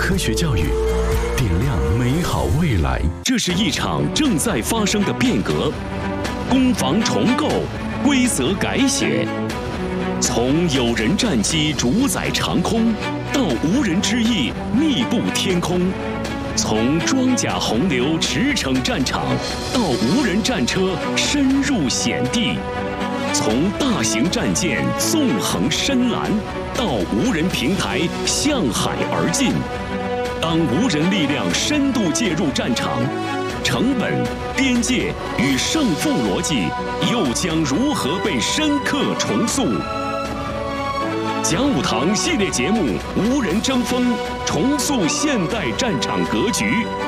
科学教育，点亮美好未来。 这是一场正在发生的变革，攻防重构，规则改写。从有人战机主宰长空，到无人之翼密布天空；从装甲洪流驰骋战场，到无人战车深入险地；从大型战舰纵横深蓝，到无人平台向海而进。当无人力量深度介入战场，成本、边界与胜负逻辑又将如何被深刻重塑？讲武堂系列节目《无人争锋》，重塑现代战场格局，